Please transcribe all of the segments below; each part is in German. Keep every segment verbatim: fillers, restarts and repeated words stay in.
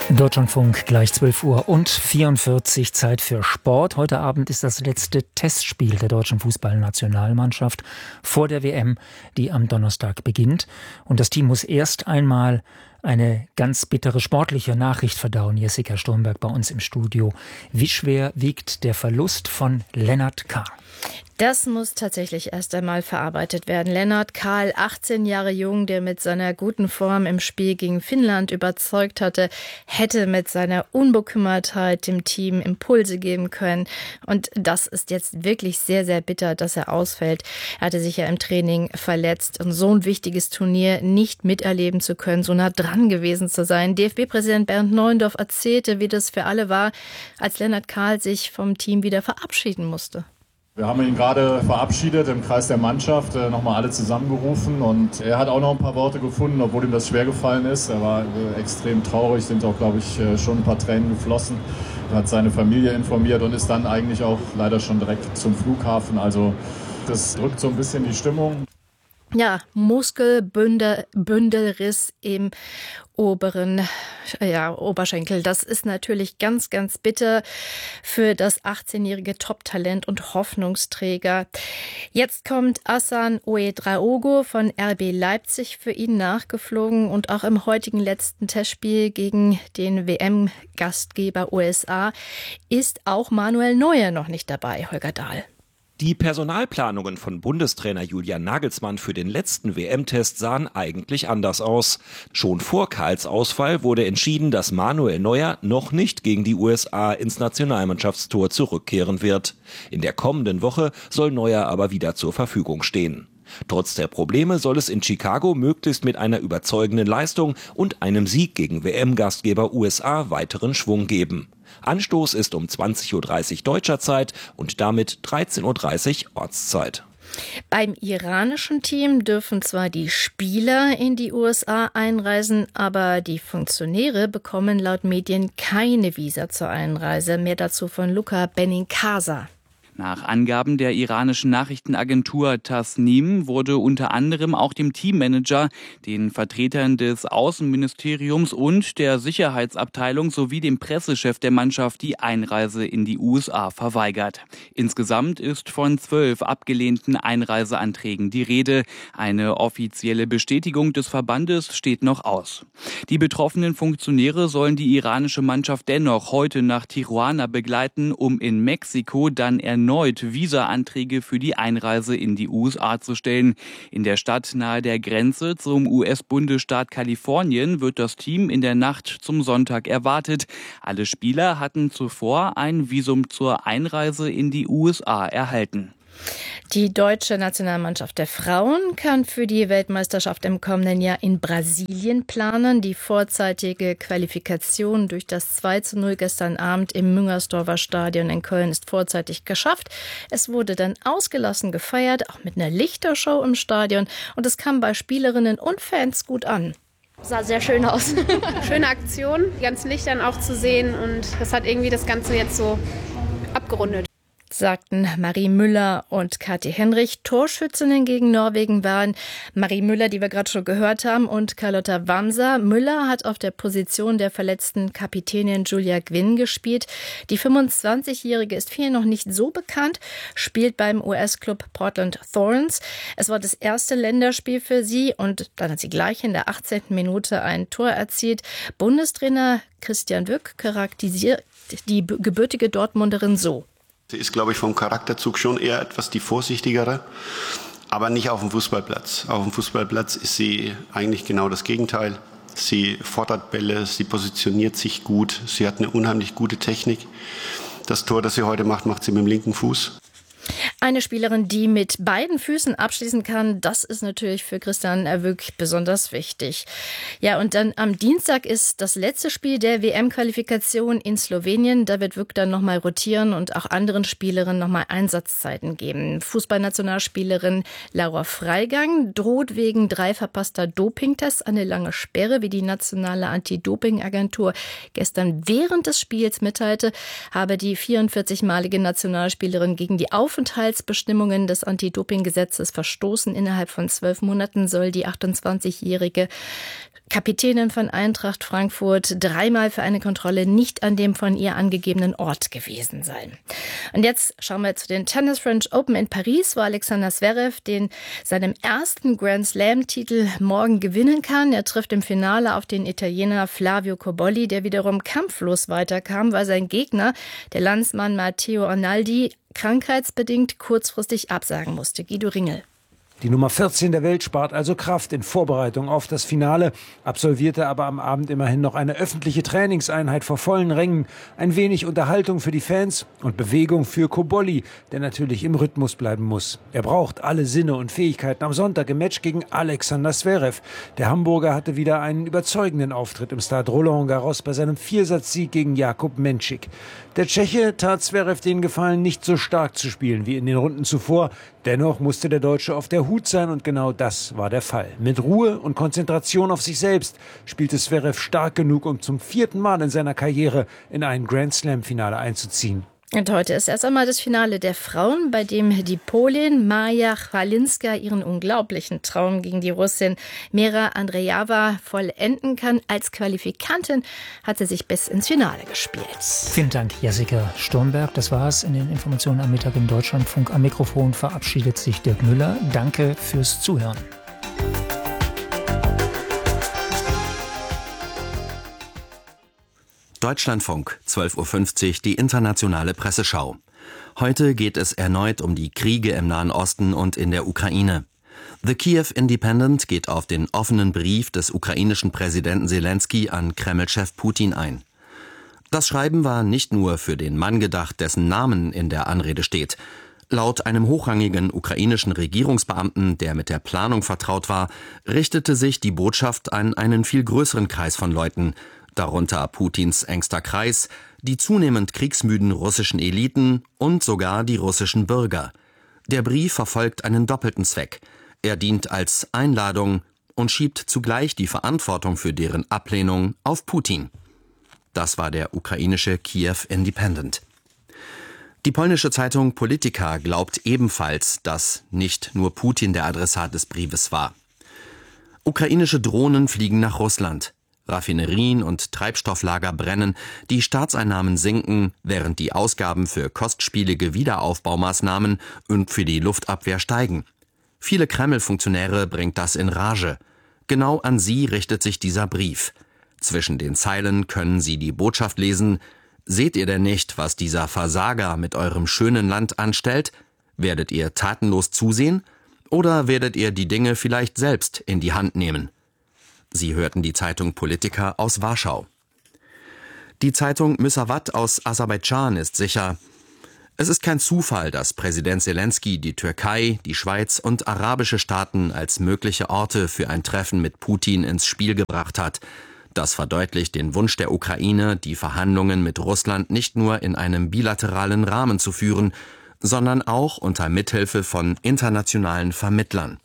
Deutschlandfunk, gleich zwölf Uhr und vierundvierzig, Zeit für Sport. Heute Abend ist das letzte Testspiel der deutschen Fußballnationalmannschaft vor der W M, die am Donnerstag beginnt. Und das Team muss erst einmal eine ganz bittere sportliche Nachricht verdauen. Jessica Sturmberg bei uns im Studio. Wie schwer wiegt der Verlust von Lennart Kahl? Das muss tatsächlich erst einmal verarbeitet werden. Lennart Kahl, achtzehn Jahre jung, der mit seiner guten Form im Spiel gegen Finnland überzeugt hatte, hätte mit seiner Unbekümmertheit dem Team Impulse geben können. Und das ist jetzt wirklich sehr, sehr bitter, dass er ausfällt. Er hatte sich ja im Training verletzt und so ein wichtiges Turnier nicht miterleben zu können, so nah dran gewesen zu sein. D F B-Präsident Bernd Neuendorf erzählte, wie das für alle war, als Lennart Kahl sich vom Team wieder verabschieden musste. Wir haben ihn gerade verabschiedet im Kreis der Mannschaft, äh, nochmal alle zusammengerufen und er hat auch noch ein paar Worte gefunden, obwohl ihm das schwer gefallen ist. Er war äh, extrem traurig, sind auch, glaube ich, äh, schon ein paar Tränen geflossen. Er hat seine Familie informiert und ist dann eigentlich auch leider schon direkt zum Flughafen. Also das drückt so ein bisschen die Stimmung. Ja, Muskelbündelriss im oberen ja, Oberschenkel. Das ist natürlich ganz, ganz bitter für das achtzehnjährige Top-Talent und Hoffnungsträger. Jetzt kommt Hassan Ouedraogo von R B Leipzig für ihn nachgeflogen und auch im heutigen letzten Testspiel gegen den W M-Gastgeber U S A ist auch Manuel Neuer noch nicht dabei, Holger Dahl. Die Personalplanungen von Bundestrainer Julian Nagelsmann für den letzten W M-Test sahen eigentlich anders aus. Schon vor Kahls Ausfall wurde entschieden, dass Manuel Neuer noch nicht gegen die U S A ins Nationalmannschaftstor zurückkehren wird. In der kommenden Woche soll Neuer aber wieder zur Verfügung stehen. Trotz der Probleme soll es in Chicago möglichst mit einer überzeugenden Leistung und einem Sieg gegen W M-Gastgeber U S A weiteren Schwung geben. Anstoß ist um zwanzig Uhr dreißig deutscher Zeit und damit dreizehn Uhr dreißig Ortszeit. Beim iranischen Team dürfen zwar die Spieler in die U S A einreisen, aber die Funktionäre bekommen laut Medien keine Visa zur Einreise. Mehr dazu von Luca Benincasa. Nach Angaben der iranischen Nachrichtenagentur Tasnim wurde unter anderem auch dem Teammanager, den Vertretern des Außenministeriums und der Sicherheitsabteilung sowie dem Pressechef der Mannschaft die Einreise in die U S A verweigert. Insgesamt ist von zwölf abgelehnten Einreiseanträgen die Rede. Eine offizielle Bestätigung des Verbandes steht noch aus. Die betroffenen Funktionäre sollen die iranische Mannschaft dennoch heute nach Tijuana begleiten, um in Mexiko dann erneut erneut Visa-Anträge für die Einreise in die U S A zu stellen. In der Stadt nahe der Grenze zum U S-Bundesstaat Kalifornien wird das Team in der Nacht zum Sonntag erwartet. Alle Spieler hatten zuvor ein Visum zur Einreise in die U S A erhalten. Die deutsche Nationalmannschaft der Frauen kann für die Weltmeisterschaft im kommenden Jahr in Brasilien planen. Die vorzeitige Qualifikation durch das zwei zu null gestern Abend im Müngersdorfer Stadion in Köln ist vorzeitig geschafft. Es wurde dann ausgelassen gefeiert, auch mit einer Lichtershow im Stadion. Und es kam bei Spielerinnen und Fans gut an. Sah sehr schön aus. Schöne Aktion, die ganzen Lichtern auch zu sehen. Und das hat irgendwie das Ganze jetzt so abgerundet. Sagten Marie Müller und Kathi Henrich. Torschützinnen gegen Norwegen waren Marie Müller, die wir gerade schon gehört haben, und Carlotta Wamser. Müller hat auf der Position der verletzten Kapitänin Julia Gwynn gespielt. Die fünfundzwanzigjährige ist vielen noch nicht so bekannt, spielt beim U S-Club Portland Thorns. Es war das erste Länderspiel für sie und dann hat sie gleich in der achtzehnten Minute ein Tor erzielt. Bundestrainer Christian Wück charakterisiert die gebürtige Dortmunderin so. Sie ist, glaube ich, vom Charakterzug schon eher etwas die vorsichtigere, aber nicht auf dem Fußballplatz. Auf dem Fußballplatz ist sie eigentlich genau das Gegenteil. Sie fordert Bälle, sie positioniert sich gut, sie hat eine unheimlich gute Technik. Das Tor, das sie heute macht, macht sie mit dem linken Fuß. Eine Spielerin, die mit beiden Füßen abschließen kann, das ist natürlich für Christian Wück besonders wichtig. Ja, und dann am Dienstag ist das letzte Spiel der W M-Qualifikation in Slowenien. Da wird Wück dann nochmal rotieren und auch anderen Spielerinnen nochmal Einsatzzeiten geben. Fußballnationalspielerin Laura Freigang droht wegen drei verpasster Dopingtests eine lange Sperre, wie die nationale Anti-Doping-Agentur gestern während des Spiels mitteilte, habe die vierundvierzigmalige Nationalspielerin gegen die Aufenthalte Inhaltsbestimmungen des Anti-Doping-Gesetzes verstoßen. Innerhalb von zwölf Monaten soll die achtundzwanzigjährige Kapitänin von Eintracht Frankfurt dreimal für eine Kontrolle nicht an dem von ihr angegebenen Ort gewesen sein. Und jetzt schauen wir zu den Tennis French Open in Paris, wo Alexander Zverev den seinem ersten Grand Slam-Titel morgen gewinnen kann. Er trifft im Finale auf den Italiener Flavio Cobolli, der wiederum kampflos weiterkam, weil sein Gegner, der Landsmann Matteo Arnaldi, krankheitsbedingt kurzfristig absagen musste. Guido Ringel. Die Nummer vierzehn der Welt spart also Kraft in Vorbereitung auf das Finale, absolvierte aber am Abend immerhin noch eine öffentliche Trainingseinheit vor vollen Rängen. Ein wenig Unterhaltung für die Fans und Bewegung für Cobolli, der natürlich im Rhythmus bleiben muss. Er braucht alle Sinne und Fähigkeiten am Sonntag im Match gegen Alexander Zverev. Der Hamburger hatte wieder einen überzeugenden Auftritt im Stade Roland Garros bei seinem Viersatzsieg gegen Jakub Menšik. Der Tscheche tat Zverev den Gefallen, nicht so stark zu spielen wie in den Runden zuvor. Dennoch musste der Deutsche auf der Hut sein und genau das war der Fall. Mit Ruhe und Konzentration auf sich selbst spielte Zverev stark genug, um zum vierten Mal in seiner Karriere in ein Grand-Slam-Finale einzuziehen. Und heute ist erst einmal das Finale der Frauen, bei dem die Polin Maja Chwalinska ihren unglaublichen Traum gegen die Russin Mira Andreeva vollenden kann. Als Qualifikantin hat sie sich bis ins Finale gespielt. Vielen Dank, Jessica Sturmberg. Das war es in den Informationen am Mittag im Deutschlandfunk. Am Mikrofon verabschiedet sich Dirk Müller. Danke fürs Zuhören. Deutschlandfunk, zwölf Uhr fünfzig, die internationale Presseschau. Heute geht es erneut um die Kriege im Nahen Osten und in der Ukraine. The Kiev Independent geht auf den offenen Brief des ukrainischen Präsidenten Selensky an Kreml-Chef Putin ein. Das Schreiben war nicht nur für den Mann gedacht, dessen Namen in der Anrede steht. Laut einem hochrangigen ukrainischen Regierungsbeamten, der mit der Planung vertraut war, richtete sich die Botschaft an einen viel größeren Kreis von Leuten, darunter Putins engster Kreis, die zunehmend kriegsmüden russischen Eliten und sogar die russischen Bürger. Der Brief verfolgt einen doppelten Zweck. Er dient als Einladung und schiebt zugleich die Verantwortung für deren Ablehnung auf Putin. Das war der ukrainische Kiev Independent. Die polnische Zeitung Polityka glaubt ebenfalls, dass nicht nur Putin der Adressat des Briefes war. Ukrainische Drohnen fliegen nach Russland. Raffinerien und Treibstofflager brennen, die Staatseinnahmen sinken, während die Ausgaben für kostspielige Wiederaufbaumaßnahmen und für die Luftabwehr steigen. Viele Kreml-Funktionäre bringt das in Rage. Genau an sie richtet sich dieser Brief. Zwischen den Zeilen können Sie die Botschaft lesen: Seht ihr denn nicht, was dieser Versager mit eurem schönen Land anstellt? Werdet ihr tatenlos zusehen? Oder werdet ihr die Dinge vielleicht selbst in die Hand nehmen? Sie hörten die Zeitung Polityka aus Warschau. Die Zeitung Müsavat aus Aserbaidschan ist sicher: Es ist kein Zufall, dass Präsident Selensky die Türkei, die Schweiz und arabische Staaten als mögliche Orte für ein Treffen mit Putin ins Spiel gebracht hat. Das verdeutlicht den Wunsch der Ukraine, die Verhandlungen mit Russland nicht nur in einem bilateralen Rahmen zu führen, sondern auch unter Mithilfe von internationalen Vermittlern.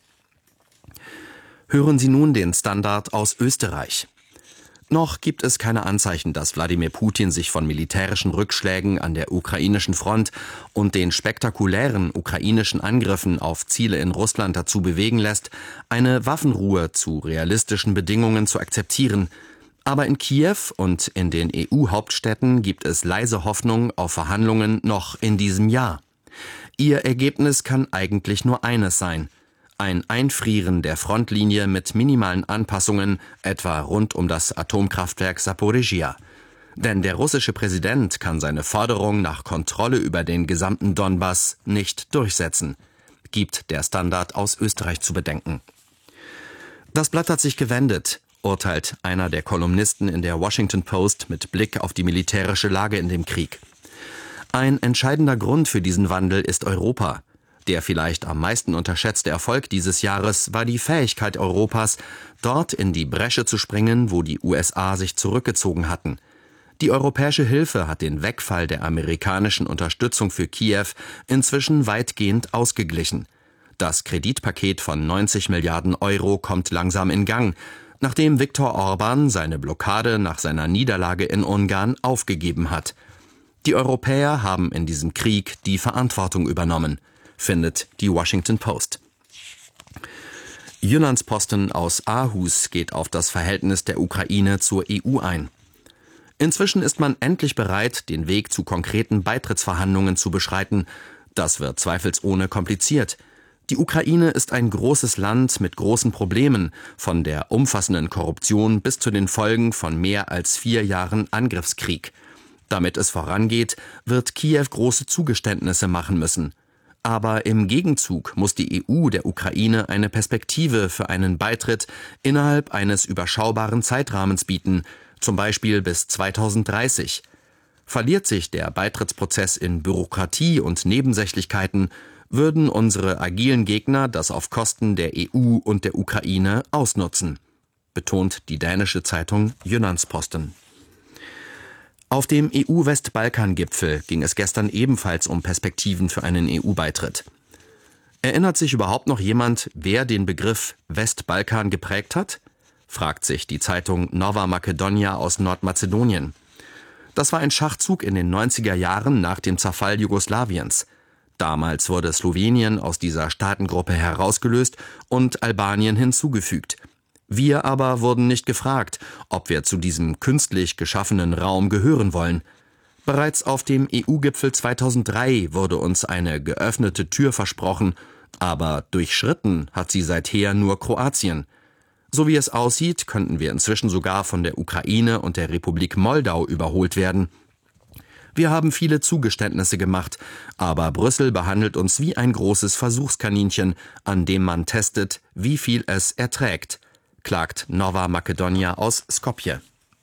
Hören Sie nun den Standard aus Österreich. Noch gibt es keine Anzeichen, dass Wladimir Putin sich von militärischen Rückschlägen an der ukrainischen Front und den spektakulären ukrainischen Angriffen auf Ziele in Russland dazu bewegen lässt, eine Waffenruhe zu realistischen Bedingungen zu akzeptieren. Aber in Kiew und in den E U-Hauptstädten gibt es leise Hoffnung auf Verhandlungen noch in diesem Jahr. Ihr Ergebnis kann eigentlich nur eines sein: ein Einfrieren der Frontlinie mit minimalen Anpassungen, etwa rund um das Atomkraftwerk Saporischschja. Denn der russische Präsident kann seine Forderung nach Kontrolle über den gesamten Donbass nicht durchsetzen, gibt der Standard aus Österreich zu bedenken. Das Blatt hat sich gewendet, urteilt einer der Kolumnisten in der Washington Post mit Blick auf die militärische Lage in dem Krieg. Ein entscheidender Grund für diesen Wandel ist Europa. Der vielleicht am meisten unterschätzte Erfolg dieses Jahres war die Fähigkeit Europas, dort in die Bresche zu springen, wo die U S A sich zurückgezogen hatten. Die europäische Hilfe hat den Wegfall der amerikanischen Unterstützung für Kiew inzwischen weitgehend ausgeglichen. Das Kreditpaket von neunzig Milliarden Euro kommt langsam in Gang, nachdem Viktor Orban seine Blockade nach seiner Niederlage in Ungarn aufgegeben hat. Die Europäer haben in diesem Krieg die Verantwortung übernommen. findet die Washington Post. Jyllands-Posten aus Aarhus geht auf das Verhältnis der Ukraine zur E U ein. Inzwischen ist man endlich bereit, den Weg zu konkreten Beitrittsverhandlungen zu beschreiten. Das wird zweifelsohne kompliziert. Die Ukraine ist ein großes Land mit großen Problemen, von der umfassenden Korruption bis zu den Folgen von mehr als vier Jahren Angriffskrieg. Damit es vorangeht, wird Kiew große Zugeständnisse machen müssen. Aber im Gegenzug muss die E U der Ukraine eine Perspektive für einen Beitritt innerhalb eines überschaubaren Zeitrahmens bieten, zum Beispiel bis zweitausenddreißig. Verliert sich der Beitrittsprozess in Bürokratie und Nebensächlichkeiten, würden unsere agilen Gegner das auf Kosten der E U und der Ukraine ausnutzen, betont die dänische Zeitung Jyllands-Posten. Auf dem E U-Westbalkan-Gipfel ging es gestern ebenfalls um Perspektiven für einen E U-Beitritt. Erinnert sich überhaupt noch jemand, wer den Begriff Westbalkan geprägt hat? Fragt sich die Zeitung Nova Makedonia aus Nordmazedonien. Das war ein Schachzug in den neunziger Jahren nach dem Zerfall Jugoslawiens. Damals wurde Slowenien aus dieser Staatengruppe herausgelöst und Albanien hinzugefügt. Wir aber wurden nicht gefragt, ob wir zu diesem künstlich geschaffenen Raum gehören wollen. Bereits auf dem E U-Gipfel zweitausenddrei wurde uns eine geöffnete Tür versprochen, aber durchschritten hat sie seither nur Kroatien. So wie es aussieht, könnten wir inzwischen sogar von der Ukraine und der Republik Moldau überholt werden. Wir haben viele Zugeständnisse gemacht, aber Brüssel behandelt uns wie ein großes Versuchskaninchen, an dem man testet, wie viel es erträgt, klagt Nova Makedonia aus Skopje.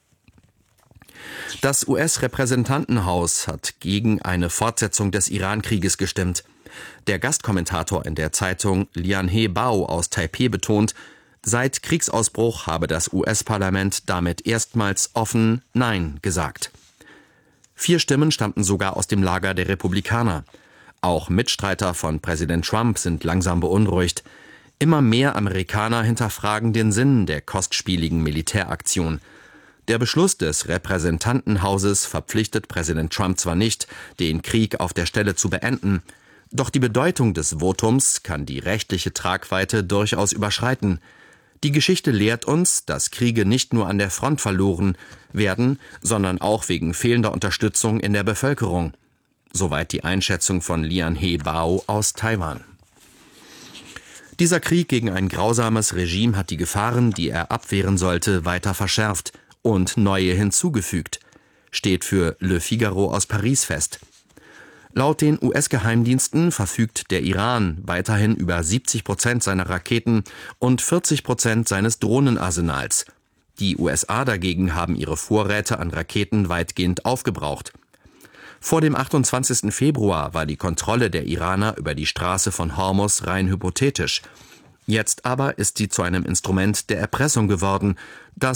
Das U S-Repräsentantenhaus hat gegen eine Fortsetzung des Iran-Krieges gestimmt. Der Gastkommentator in der Zeitung Lian-He Bao aus Taipeh betont, seit Kriegsausbruch habe das U S-Parlament damit erstmals offen Nein gesagt. Vier Stimmen stammten sogar aus dem Lager der Republikaner. Auch Mitstreiter von Präsident Trump sind langsam beunruhigt. Immer mehr Amerikaner hinterfragen den Sinn der kostspieligen Militäraktion. Der Beschluss des Repräsentantenhauses verpflichtet Präsident Trump zwar nicht, den Krieg auf der Stelle zu beenden, doch die Bedeutung des Votums kann die rechtliche Tragweite durchaus überschreiten. Die Geschichte lehrt uns, dass Kriege nicht nur an der Front verloren werden, sondern auch wegen fehlender Unterstützung in der Bevölkerung. Soweit die Einschätzung von Lian-He Bao aus Taiwan. Dieser Krieg gegen ein grausames Regime hat die Gefahren, die er abwehren sollte, weiter verschärft und neue hinzugefügt, steht für Le Figaro aus Paris fest. Laut den U S-Geheimdiensten verfügt der Iran weiterhin über siebzig Prozent seiner Raketen und vierzig Prozent seines Drohnenarsenals. Die U S A dagegen haben ihre Vorräte an Raketen weitgehend aufgebraucht. Vor dem achtundzwanzigsten Februar war die Kontrolle der Iraner über die Straße von Hormuz rein hypothetisch. Jetzt aber ist sie zu einem Instrument der Erpressung geworden, das